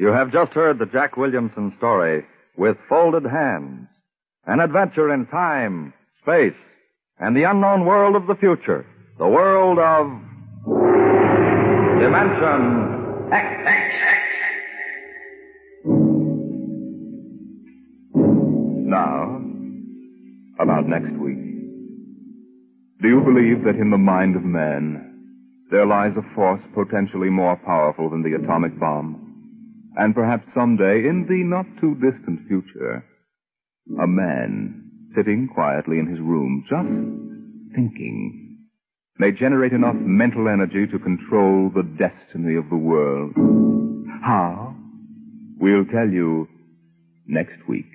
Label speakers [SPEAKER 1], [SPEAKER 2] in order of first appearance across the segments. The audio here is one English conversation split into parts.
[SPEAKER 1] You have just heard the Jack Williamson story, With Folded Hands. An adventure in time, space, and the unknown world of the future. The world of Dimension X.
[SPEAKER 2] Now, about next week. Do you believe that in the mind of man there lies a force potentially more powerful than the atomic bomb? And perhaps someday, in the not-too-distant future, a man, sitting quietly in his room, just thinking, may generate enough mental energy to control the destiny of the world. How? We'll tell you next week.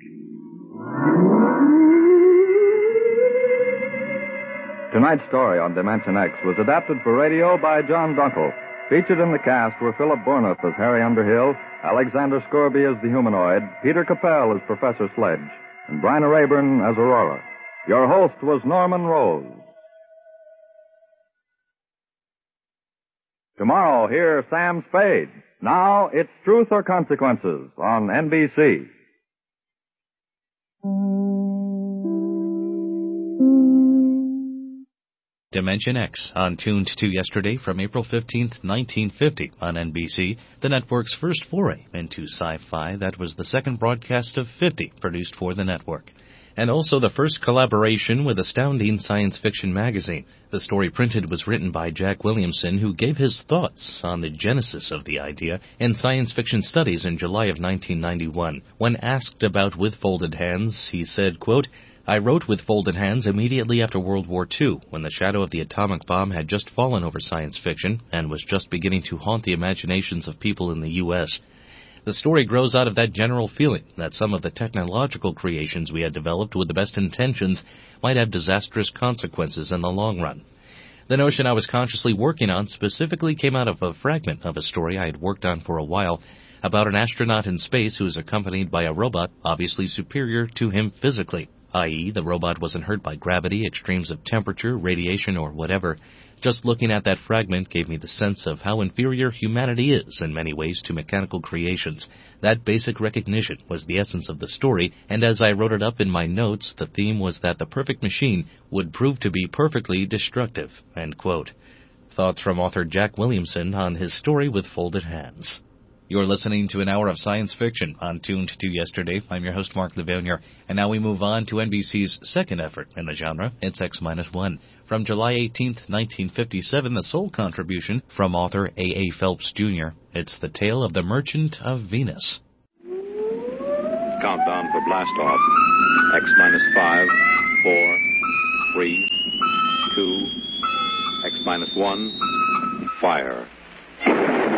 [SPEAKER 1] Tonight's story on Dimension X was adapted for radio by John Dunkel. Featured in the cast were Philip Bourneuf as Harry Underhill, Alexander Scorby as the humanoid, Peter Capell as Professor Sledge, and Bryna Raeburn as Aurora. Your host was Norman Rose. Tomorrow, hear Sam Spade. Now, it's Truth or Consequences on NBC.
[SPEAKER 3] Dimension X, on Tuned to Yesterday from April 15th, 1950 on NBC, the network's first foray into sci-fi. That was the second broadcast of 50 produced for the network. And also the first collaboration with Astounding Science Fiction magazine. The story printed was written by Jack Williamson, who gave his thoughts on the genesis of the idea in Science Fiction Studies in July of 1991. When asked about With Folded Hands, he said, quote, I wrote With Folded Hands immediately after World War II, when the shadow of the atomic bomb had just fallen over science fiction and was just beginning to haunt the imaginations of people in the U.S. The story grows out of that general feeling that some of the technological creations we had developed with the best intentions might have disastrous consequences in the long run. The notion I was consciously working on specifically came out of a fragment of a story I had worked on for a while about an astronaut in space who is accompanied by a robot obviously superior to him physically, i.e., the robot wasn't hurt by gravity, extremes of temperature, radiation, or whatever. Just looking at that fragment gave me the sense of how inferior humanity is in many ways to mechanical creations. That basic recognition was the essence of the story, and as I wrote it up in my notes, the theme was that the perfect machine would prove to be perfectly destructive. End quote. Thoughts from author Jack Williamson on his story With Folded Hands. You're listening to an hour of science fiction on Tuned to Yesterday. I'm your host, Mark Levanier, and now we move on to NBC's second effort in the genre, It's X-1. From July 18th, 1957, the sole contribution from author A.A. Phelps, Jr. It's The Tale of the Merchant of Venus.
[SPEAKER 4] Countdown for blast-off. X-5, 4, 3, 2, X-1, fire.